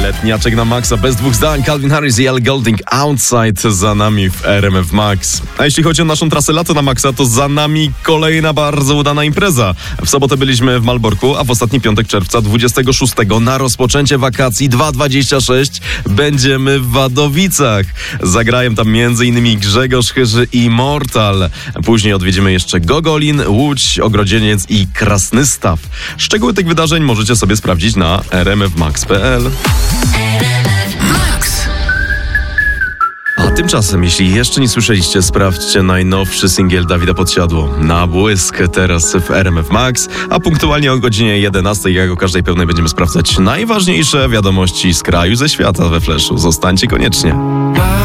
Letniaczek na maksa, bez dwóch zdań. Calvin Harris i Ellie Goulding, Outside za nami w RMF Max. A jeśli chodzi o naszą trasę lato na maksa, to za nami kolejna bardzo udana impreza. W sobotę byliśmy w Malborku, a w ostatni piątek czerwca 26 na rozpoczęcie wakacji 2.26 będziemy w Wadowicach. Zagrają tam m.in. Grzegorz Chyży i Mortal. Później odwiedzimy jeszcze Gogolin, Łódź, Ogrodzieniec i Krasnystaw. Szczegóły tych wydarzeń możecie sobie sprawdzić na rmfmax.pl. A tymczasem, jeśli jeszcze nie słyszeliście, sprawdźcie najnowszy singiel Dawida Podsiadło. Na błysk teraz w RMF Max, a punktualnie o godzinie 11, jak o każdej pełnej, będziemy sprawdzać najważniejsze wiadomości z kraju, ze świata we Flashu. Zostańcie koniecznie.